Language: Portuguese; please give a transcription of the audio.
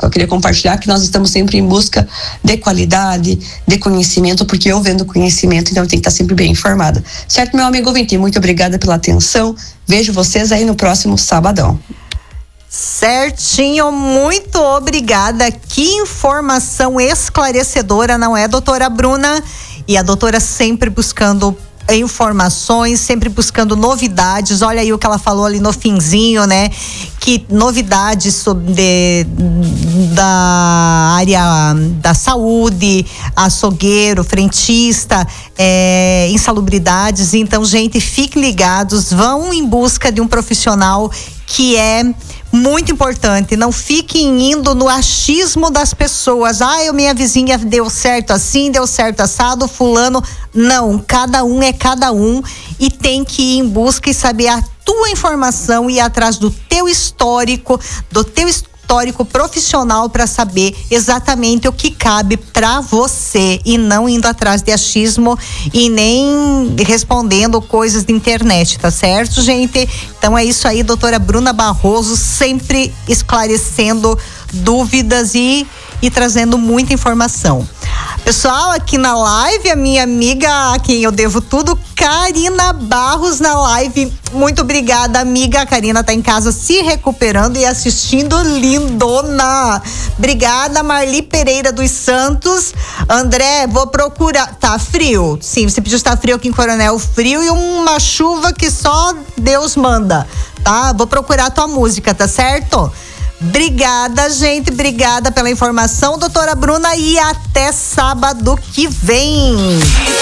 Só queria compartilhar que nós estamos sempre em busca de qualidade, de conhecimento, porque eu vendo conhecimento, então eu tenho que estar sempre bem informada. Certo, meu amigo ouvinte? Muito obrigada pela atenção. Vejo vocês aí no próximo sabadão. Certinho, muito obrigada. Que informação esclarecedora, não é, doutora Bruna? E a doutora sempre buscando informações, sempre buscando novidades. Olha aí o que ela falou ali no finzinho, né? Que novidades sobre da área da saúde, açougueiro, frentista, insalubridades. Então, gente, fiquem ligados, vão em busca de um profissional que é muito importante. Não fiquem indo no achismo das pessoas. Minha vizinha deu certo assim, deu certo assado, fulano. Não, cada um é cada um e tem que ir em busca e saber a tua informação e ir atrás do teu histórico, profissional para saber exatamente o que cabe para você e não indo atrás de achismo e nem respondendo coisas de internet, tá certo, gente? Então é isso aí, doutora Bruna Barroso, sempre esclarecendo dúvidas e trazendo muita informação. Pessoal, aqui na live, a minha amiga, a quem eu devo tudo, Karina Barros na live. Muito obrigada, amiga. A Karina tá em casa se recuperando e assistindo, lindona. Obrigada, Marli Pereira dos Santos. André, vou procurar. Tá frio? Sim, você pediu, estar frio aqui em Coronel, frio e uma chuva que só Deus manda, tá? Vou procurar a tua música, tá certo? Obrigada, gente, obrigada pela informação, doutora Bruna, e até sábado que vem.